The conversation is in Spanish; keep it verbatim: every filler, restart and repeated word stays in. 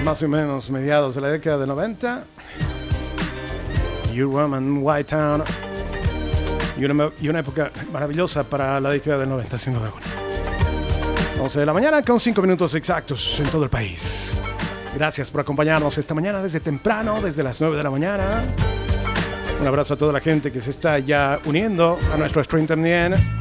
más o menos mediados de la década de noventa. Your Woman, White Town. Y una, y una época maravillosa para la década del noventa, sin duda alguna. once de la mañana con cinco minutos exactos en todo el país. Gracias por acompañarnos esta mañana desde temprano, desde las nueve de la mañana. Un abrazo a toda la gente que se está ya uniendo a nuestro stream también.